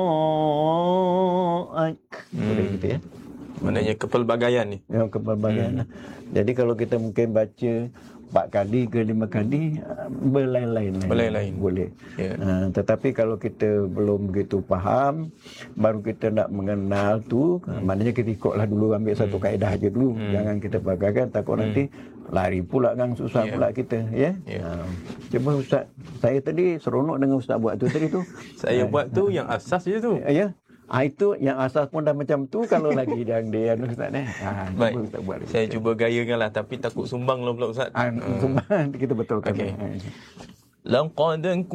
Boleh gitu ya. Maknanya kepelbagaian ni. Yang kepelbagaian. Jadi kalau kita mungkin baca 4 kali ke 5 kali, berlain-lain. Boleh. Ya. Tetapi kalau kita belum begitu faham, baru kita nak mengenal tu, maknanya kita ikutlah dulu, ambil satu kaedah aja dulu. Jangan kita bagaikan, takut nanti lari pula kan, susah pula kita. Ya. Cuba Ustaz, saya tadi seronok dengan Ustaz buat tu tadi tu. Saya buat tu yang asas je tu. Ya. Itu yang asas pun dah macam tu, kalau lagi dia Ustaz Baik. cuba Ustaz buat. Saya cuba gayakanlah, tapi takut sumbang lah pula Ustaz. Sumbang kita betulkan. Okey. Laqad